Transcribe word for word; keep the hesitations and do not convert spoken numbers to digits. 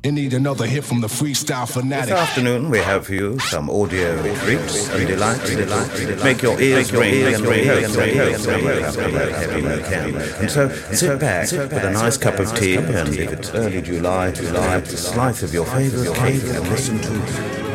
You need another hit from the freestyle This fanatic. afternoon we have for you some audio treats and delights. delights. Make your ears ring and ring and ring heavy you can. And so sit back with a nice cup of tea, and if it's early July, light a slice of your favourite cake and listen to